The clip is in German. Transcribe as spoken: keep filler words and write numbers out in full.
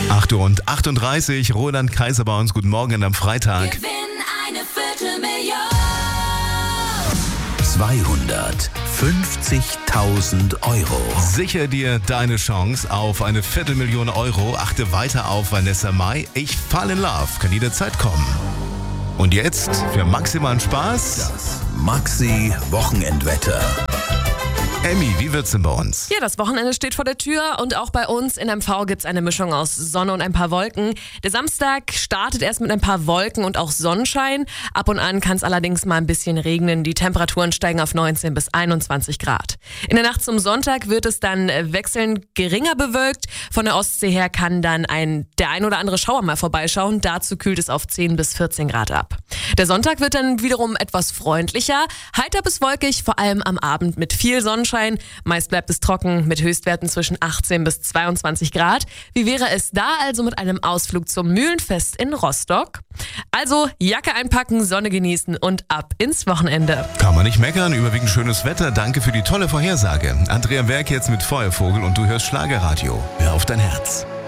acht Uhr und achtunddreißig, Roland Kaiser bei uns. Guten Morgen am Freitag. Gewinn eine Viertelmillion. zweihundertfünfzigtausend Euro. Sicher dir deine Chance auf eine Viertelmillion Euro. Achte weiter auf Vanessa Mai. Ich fall in love. Kann jederzeit kommen. Und jetzt für maximalen Spaß. Das Maxi-Wochenendwetter. Emmy, wie wird's denn bei uns? Ja, das Wochenende steht vor der Tür und auch bei uns in M V gibt's eine Mischung aus Sonne und ein paar Wolken. Der Samstag startet erst mit ein paar Wolken und auch Sonnenschein. Ab und an kann es allerdings mal ein bisschen regnen. Die Temperaturen steigen auf neunzehn bis einundzwanzig Grad. In der Nacht zum Sonntag wird es dann wechselnd geringer bewölkt. Von der Ostsee her kann dann ein, der ein oder andere Schauer mal vorbeischauen. Dazu kühlt es auf zehn bis vierzehn Grad ab. Der Sonntag wird dann wiederum etwas freundlicher. Heiter bis wolkig, vor allem am Abend mit viel Sonnenschein. Meist bleibt es trocken mit Höchstwerten zwischen achtzehn bis zweiundzwanzig Grad. Wie wäre es da also mit einem Ausflug zum Mühlenfest in Rostock? Also Jacke einpacken, Sonne genießen und ab ins Wochenende. Kann man nicht meckern, überwiegend schönes Wetter. Danke für die tolle Vorhersage. Andrea Werk jetzt mit Feuervogel und du hörst Schlagerradio. Hör auf dein Herz.